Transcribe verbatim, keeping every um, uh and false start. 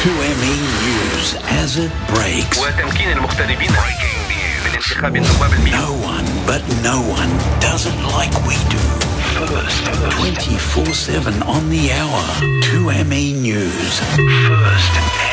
two M E News as it breaks. وتمكين المغتربين من انتخاب النواب المئة. No one, but no one does it like we do. First, twenty-four seven on the hour. two M E News. First